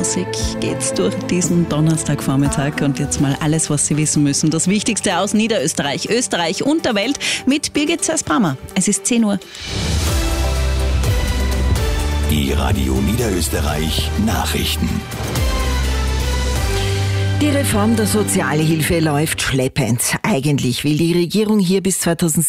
Musik geht's durch diesen Donnerstagvormittag und jetzt mal alles, was Sie wissen müssen. Das Wichtigste aus Niederösterreich, Österreich und der Welt mit Birgit Zersbrammer. Es ist 10 Uhr. Die Radio Niederösterreich Nachrichten. Die Reform der Sozialhilfe läuft schleppend. Eigentlich will die Regierung hier bis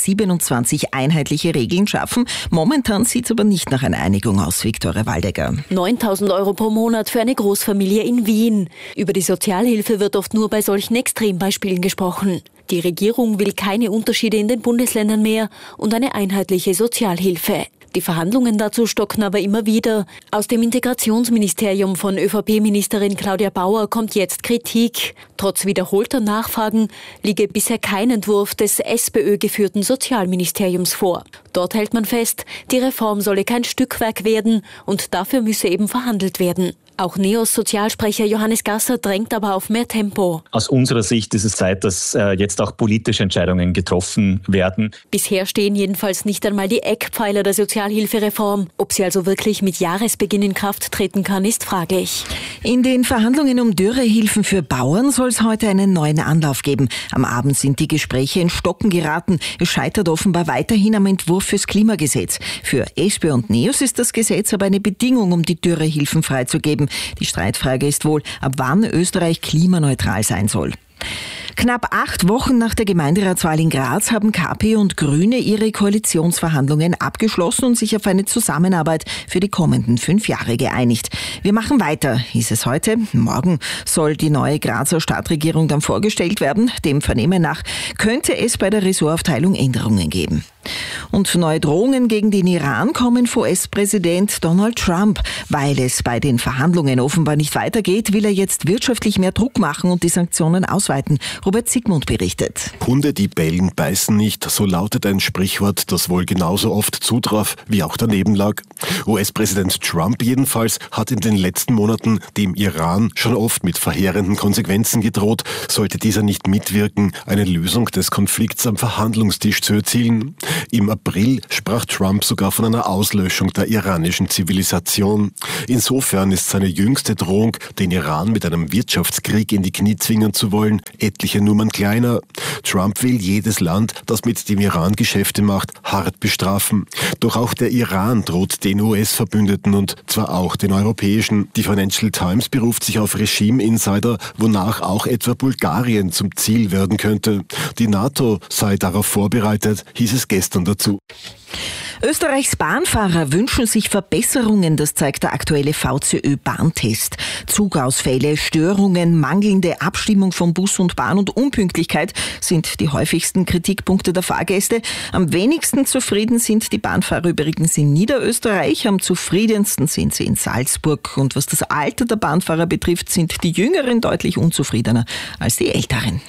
2027 einheitliche Regeln schaffen. Momentan sieht es aber nicht nach einer Einigung aus, Viktoria Waldegger. 9.000 € pro Monat für eine Großfamilie in Wien. Über die Sozialhilfe wird oft nur bei solchen Extrembeispielen gesprochen. Die Regierung will keine Unterschiede in den Bundesländern mehr und eine einheitliche Sozialhilfe. Die Verhandlungen dazu stocken aber immer wieder. Aus dem Integrationsministerium von ÖVP-Ministerin Claudia Bauer kommt jetzt Kritik. Trotz wiederholter Nachfragen liege bisher kein Entwurf des SPÖ-geführten Sozialministeriums vor. Dort hält man fest, die Reform solle kein Stückwerk werden und dafür müsse eben verhandelt werden. Auch NEOS-Sozialsprecher Johannes Gasser drängt aber auf mehr Tempo. Aus unserer Sicht ist es Zeit, dass jetzt auch politische Entscheidungen getroffen werden. Bisher stehen jedenfalls nicht einmal die Eckpfeiler der Sozialhilfereform. Ob sie also wirklich mit Jahresbeginn in Kraft treten kann, ist fraglich. In den Verhandlungen um Dürrehilfen für Bauern soll es heute einen neuen Anlauf geben. Am Abend sind die Gespräche in Stocken geraten. Es scheitert offenbar weiterhin am Entwurf fürs Klimagesetz. Für SPÖ und NEOS ist das Gesetz aber eine Bedingung, um die Dürrehilfen freizugeben. Die Streitfrage ist wohl, ab wann Österreich klimaneutral sein soll. Knapp 8 Wochen nach der Gemeinderatswahl in Graz haben KP und Grüne ihre Koalitionsverhandlungen abgeschlossen und sich auf eine Zusammenarbeit für die kommenden 5 Jahre geeinigt. Wir machen weiter, hieß es heute. Morgen soll die neue Grazer Stadtregierung dann vorgestellt werden. Dem Vernehmen nach könnte es bei der Ressortaufteilung Änderungen geben. Und neue Drohungen gegen den Iran kommen von US-Präsident Donald Trump. Weil es bei den Verhandlungen offenbar nicht weitergeht, will er jetzt wirtschaftlich mehr Druck machen und die Sanktionen ausweiten. Robert Sigmund berichtet. Hunde, die bellen, beißen nicht. So lautet ein Sprichwort, das wohl genauso oft zutraf, wie auch daneben lag. US-Präsident Trump jedenfalls hat in den letzten Monaten dem Iran schon oft mit verheerenden Konsequenzen gedroht, sollte dieser nicht mitwirken, eine Lösung des Konflikts am Verhandlungstisch zu erzielen. Im April sprach Trump sogar von einer Auslöschung der iranischen Zivilisation. Insofern ist seine jüngste Drohung, den Iran mit einem Wirtschaftskrieg in die Knie zwingen zu wollen, etliche Nummern kleiner. Trump will jedes Land, das mit dem Iran Geschäfte macht, hart bestrafen. Doch auch der Iran droht den US-Verbündeten und zwar auch den europäischen. Die Financial Times beruft sich auf Regime-Insider, wonach auch etwa Bulgarien zum Ziel werden könnte. Die NATO sei darauf vorbereitet, hieß es gestern dazu. Österreichs Bahnfahrer wünschen sich Verbesserungen, das zeigt der aktuelle VCÖ-Bahntest. Zugausfälle, Störungen, mangelnde Abstimmung von Bus und Bahn und Unpünktlichkeit sind die häufigsten Kritikpunkte der Fahrgäste. Am wenigsten zufrieden sind die Bahnfahrer übrigens in Niederösterreich, am zufriedensten sind sie in Salzburg. Und was das Alter der Bahnfahrer betrifft, sind die Jüngeren deutlich unzufriedener als die Älteren.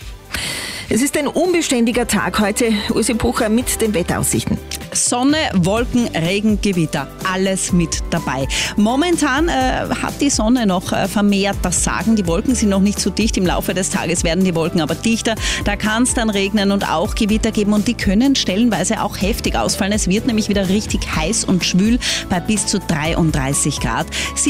Es ist ein unbeständiger Tag heute. Ursi Pucher mit den Wetteraussichten. Sonne, Wolken, Regen, Gewitter, alles mit dabei. Momentan hat die Sonne noch vermehrt das Sagen. Die Wolken sind noch nicht so dicht. Im Laufe des Tages werden die Wolken aber dichter. Da kann es dann regnen und auch Gewitter geben und die können stellenweise auch heftig ausfallen. Es wird nämlich wieder richtig heiß und schwül bei bis zu 33 Grad.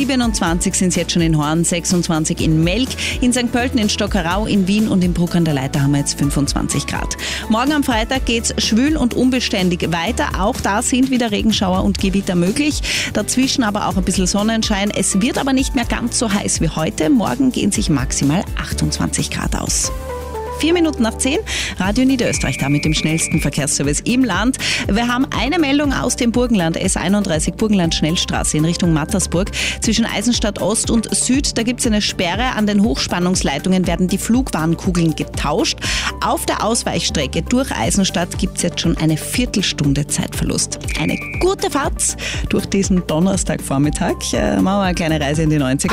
27 sind es jetzt schon in Horn, 26 in Melk, in St. Pölten, in Stockerau, in Wien und in Bruck an der Leiter haben wir jetzt 25 Grad. Morgen am Freitag geht's schwül und unbeständig weiter. Auch da sind wieder Regenschauer und Gewitter möglich. Dazwischen aber auch ein bisschen Sonnenschein. Es wird aber nicht mehr ganz so heiß wie heute. Morgen gehen sich maximal 28 Grad aus. 4 Minuten nach 10, Radio Niederösterreich da mit dem schnellsten Verkehrsservice im Land. Wir haben eine Meldung aus dem Burgenland, S31 Burgenland-Schnellstraße in Richtung Mattersburg. Zwischen Eisenstadt Ost und Süd, da gibt es eine Sperre. An den Hochspannungsleitungen werden die Flugwarnkugeln getauscht. Auf der Ausweichstrecke durch Eisenstadt gibt es jetzt schon eine Viertelstunde Zeitverlust. Eine gute Fahrt durch diesen Donnerstagvormittag. Machen wir eine kleine Reise in die 90er.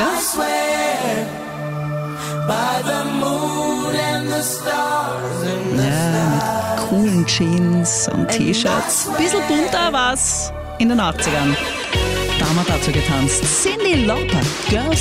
Ja, mit coolen Jeans und T-Shirts. Bisschen bunter war's in den 80ern. Da haben wir dazu getanzt. Cyndi Lauper, Girls